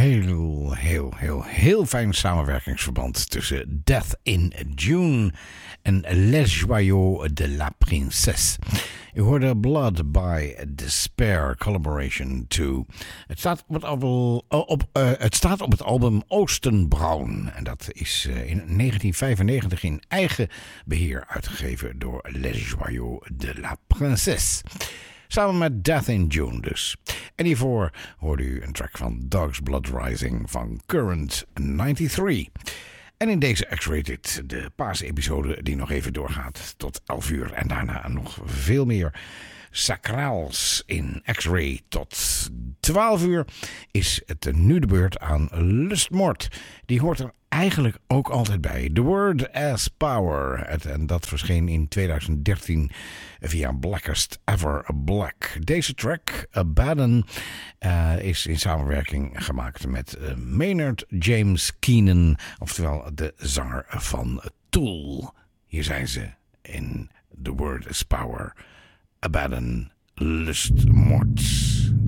heel fijn samenwerkingsverband tussen Death in June en Les Joyaux de la Princesse. U hoorde Blood by Despair, Collaboration 2. Het staat op het album Oostenbraun. En dat is in 1995 in eigen beheer uitgegeven door Les Joyaux de la Princesse. Samen met Death in June dus. En hiervoor hoorde u een track van Dog's Blood Rising van Current 93. En in deze X-Rated, de paasepisode die nog even doorgaat tot 11 uur. En daarna nog veel meer sacraals in X-Ray tot 12 uur. Is het nu de beurt aan Lustmord. Die hoort er eigenlijk ook altijd bij. The Word as Power. En dat verscheen in 2013 via Blackest Ever Black. Deze track, Abaddon, is in samenwerking gemaakt met Maynard James Keenan. Oftewel de zanger van Tool. Hier zijn ze in The Word as Power. Abaddon, Lustmord.